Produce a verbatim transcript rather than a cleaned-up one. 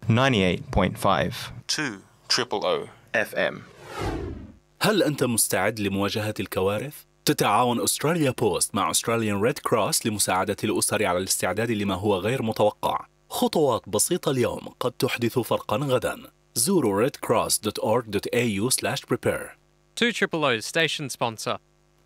ninety-eight point five two triple O إف إم. هل أنت مستعد لمواجهة الكوارث؟ تتعاون أستراليا بوست مع أستراليان ريد كروس لمساعدة الأسر على الاستعداد لما هو غير متوقع. خطوات بسيطة اليوم قد تحدث فرقا غدا. زوروا red cross dot org dot a u slash prepare. two triple O's station sponsor.